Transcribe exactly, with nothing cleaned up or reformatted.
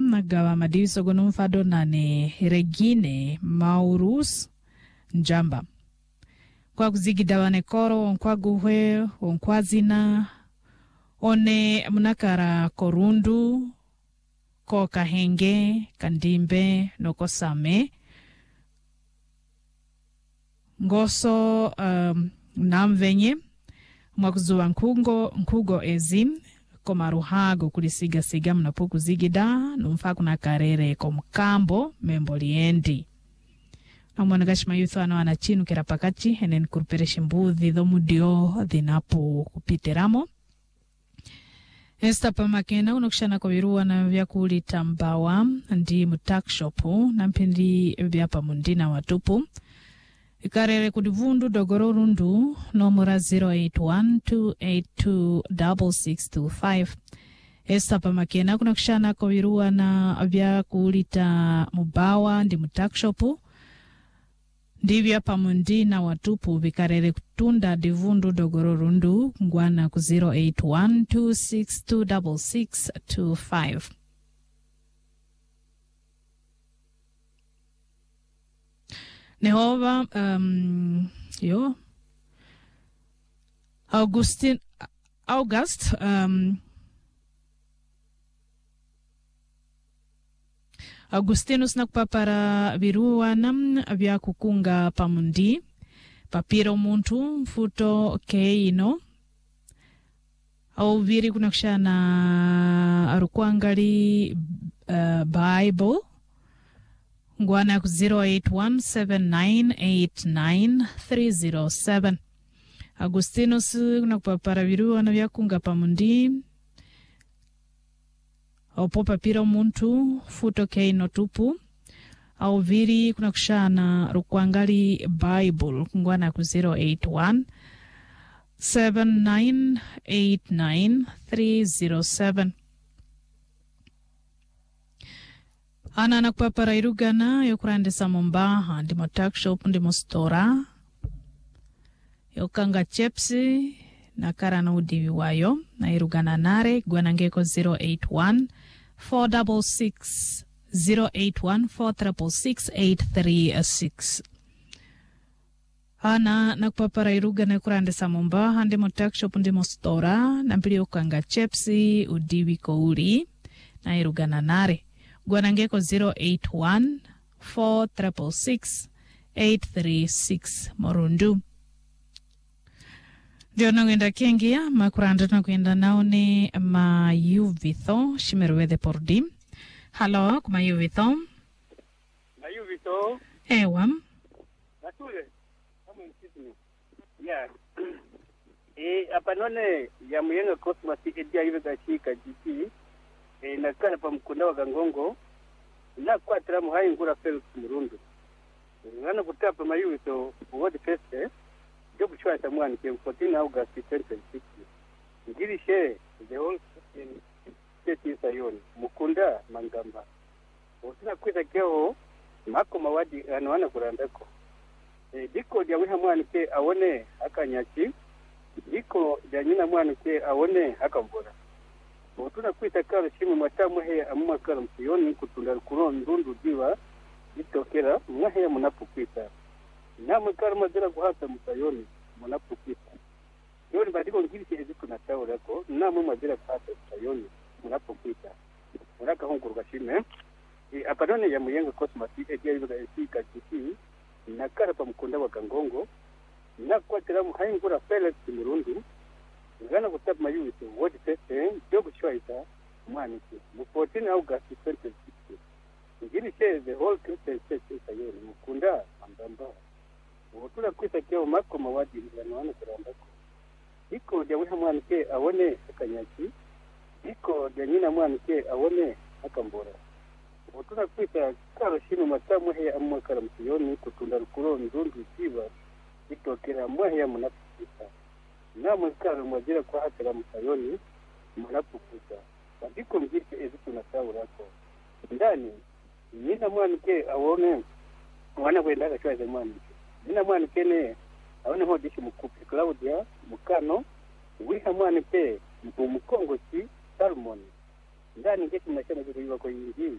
gawa madiso gonumfado nane Regine Maurus Njamba. Kwa kuzigidawane koro onkwa guhe onkwa zina one munakara korundu ko kahenge kandimbe noko same ngoso um, namvenye mwakuzuwa nkungo nkugo ezim komaruhago kulisiga siga mnapuku zigida numfaku na karere komkambo membo liendi na mwanagashi mayutho ano anachinu kera pakachi enen kurpereshi mbuthi dhomudio dhinapu kupiteramo. Esta pamakena unokshana kwa viruwa na vyakuli tambawa ndi mutakishopu na mpindi vyapa mundina watupu. Ikarere kudivundu dogororundu nomura zero eight one two eight two six six two five. Esta pamakena unokshana kwa viruwa na vyakuli tamubawa ndi mutakishopu. Ndivya pamundina watupu vikarere kutunda divundu dogororundu ngwana ku zero eight one two six two six six two five. Nehova um, yo Augustin August um, Augustinus nakupapara viruwa nam vya kukunga pamundi papiro muntu mfuto keino au viri kunakushana arukuangali uh, Bible ngwana ku zero eight one seven nine eight nine three zero seven. Augustinus nakupapara viruwa na vya kunga pamundi opo papiro muntu futo keino tupu au viri kuna kushana rukuangali Bible ngwana ku zero eight one seven nine eight nine three zero seven. Ana nakupapara irugana yokurande samomba ndi motakshop ndi mostora yokanga chepsi na kara na udivi wayo na irugana nare gwanangeko zero eight one four six six zero eight one four six six eight three six. Ana nakupapara irugana kurande samomba handi motakshop ndi mostora na mpili yokanga chepsi udivi kouri na irugana nare gwanangeko zero eight one four six six eight three six morundu. Dio nangenda kengia makuranda nakuenda naone ma yuvitho shimerwede pordim. Hello, kuma yuvitho. Ma yuvitho. Ewa. Natule. Hamu msitini. Yeah. Eh, hapa none ya muyenga Cosmos edia hivi gashika G P. Eh, nakana pa mkunda wa Gangongo. Na kwa tramu hai ngura Felix Murundu. Ngana kutapa ma yuvitho word first eh. Jobu chwa tamwani kem fourteen August twenty twenty-six. Ngiri she the whole in state sayoni mukunda mangamba. Otina kwita keo mako mawadi anawana kurandako. E, diko dia wiha mwani ke awone akanyachi. Diko dia nyina mwani ke awone akambora. Otuna kwita karo shimu matamu he amuma karo msiyoni kutunda kuro ndundu diwa itokera mwahe munapukwita. Namu karo mazira kuhata msayoni munapukwita. Yoni badiko ngiri shezi kuna tao lako namu mazira kuhata msayoni munapukwita. Munaka honguru kashime. E, apadone ya muyenga Cosmos edia hivi gashika jiki nakara pa mkunda wa Gangongo na kwa tiramu hai ngura Felix Murundu ngana kutapa mayuwito wodi tete jobu chwaita mwaniki mu fourteen August twenty twenty-six. Ngiri she the whole Christian church sayoni mukunda ambamba wotula kwita keo mako mawadi ngana kurandako. Iko dia wiha mwanike awone akanyaki. Iko dia nyina mwanike awone akambora. Wotuna kwita karo shinu matamu he amwa kara msiyoni kutunda rukuro ndundu siva itokera mwahe ya munapukuta. Na mwikaro mwajira kwa hatara msayoni munapukuta. Wadiko mjirke ezitu na sawu rako. Ndani, nina mwanike awone wana kuendaga chwa ze mwanike. Nina mwanike ne awone hodishi mkupi Claudia Mukano wiha mwanike mkongo si Salmon. Ndani ngeti mnashana ziruiwa kwa ingi